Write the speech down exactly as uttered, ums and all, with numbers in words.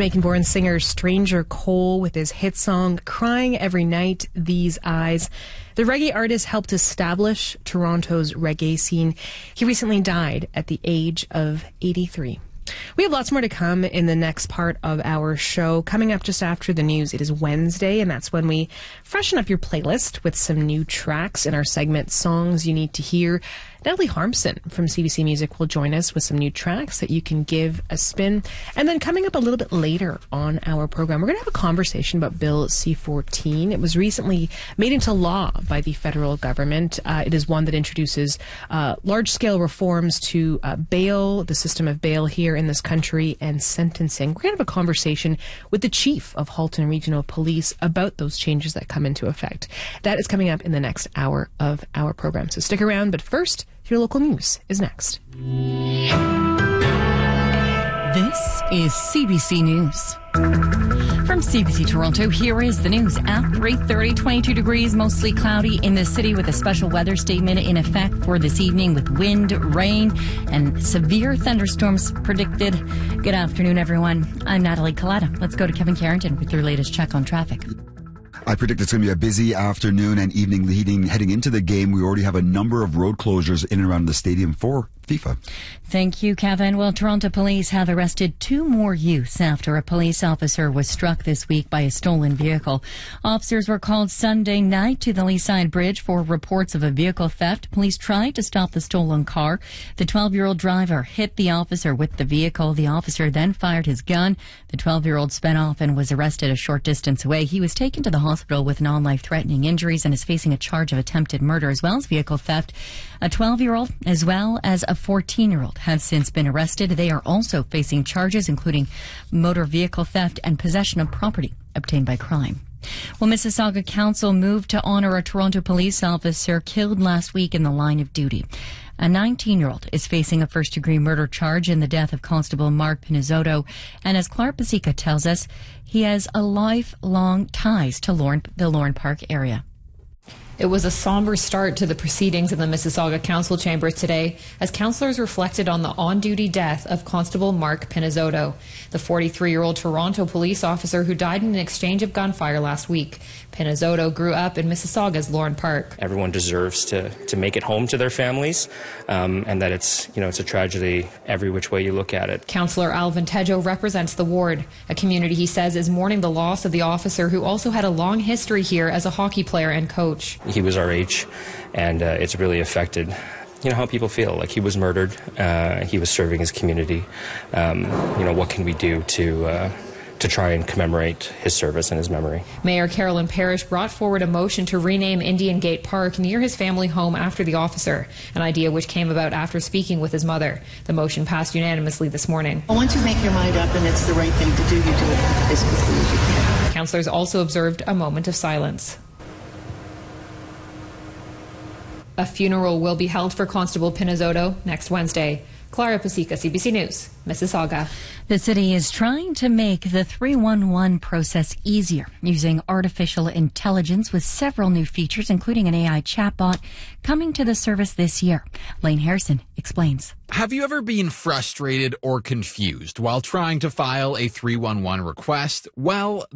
Jamaican-born singer Stranger Cole with his hit song Crying Every Night, These Eyes. The reggae artist helped establish Toronto's reggae scene. He recently died at the age of eighty-three. We have lots more to come in the next part of our show. Coming up just after the news, it is Wednesday, and that's when we freshen up your playlist with some new tracks in our segment Songs You Need to Hear. Natalie Harmson from C B C Music will join us with some new tracks that you can give a spin. And then coming up a little bit later on our program, we're going to have a conversation about Bill C fourteen. It was recently made into law by the federal government. Uh, it is one that introduces uh, large-scale reforms to uh, bail, the system of bail here in this country, and sentencing. We're going to have a conversation with the chief of Halton Regional Police about those changes that come into effect. That is coming up in the next hour of our program. So stick around, but first, your local news is next. This is C B C News. From C B C Toronto, here is the news. After eight thirty, twenty-two degrees, mostly cloudy in the city with a special weather statement in effect for this evening with wind, rain, and severe thunderstorms predicted. Good afternoon, everyone. I'm Natalie Collada. Let's go to Kevin Carrington with your latest check on traffic. I predict it's going to be a busy afternoon and evening leading heading into the game. We already have a number of road closures in and around the stadium for FIFA. Thank you, Kevin. Well, Toronto police have arrested two more youths after a police officer was struck this week by a stolen vehicle. Officers were called Sunday night to the Leaside Bridge for reports of a vehicle theft. Police tried to stop the stolen car. The twelve-year-old driver hit the officer with the vehicle. The officer then fired his gun. The twelve-year-old sped off and was arrested a short distance away. He was taken to the hospital with non-life-threatening injuries and is facing a charge of attempted murder as well as vehicle theft. A twelve-year-old as well as a fourteen-year-old have since been arrested. They are also facing charges including motor vehicle theft and possession of property obtained by crime. Well, Mississauga Council moved to honour a Toronto police officer killed last week in the line of duty. A nineteen-year-old is facing a first-degree murder charge in the death of Constable Mark Pinizzotto, and as Clara Pasica tells us, he has a lifelong ties to Lorne, the Lorne Park area. It was a somber start to the proceedings in the Mississauga Council chambers today as councillors reflected on the on-duty death of Constable Mark Pinizzotto, the forty-three-year-old Toronto police officer who died in an exchange of gunfire last week. Pinizzotto grew up in Mississauga's Lorne Park. Everyone deserves to, to make it home to their families, um, and that it's, you know, it's a tragedy every which way you look at it. Councillor Alvin Tejo represents the ward, a community he says is mourning the loss of the officer who also had a long history here as a hockey player and coach. He was our age, and uh, it's really affected, you know, how people feel. Like, he was murdered, uh, he was serving his community. Um, you know, what can we do to uh, to try and commemorate his service and his memory? Mayor Carolyn Parrish brought forward a motion to rename Indian Gate Park near his family home after the officer, an idea which came about after speaking with his mother. The motion passed unanimously this morning. Well, once you make your mind up and it's the right thing to do, you do it as quickly as you can. Councillors also observed a moment of silence. A funeral will be held for Constable Pinizzotto next Wednesday. Clara Pasica, C B C News, Mississauga. The city is trying to make the three one one process easier using artificial intelligence with several new features, including an A I chatbot coming to the service this year. Lane Harrison explains. Have you ever been frustrated or confused while trying to file a three one one request? Well,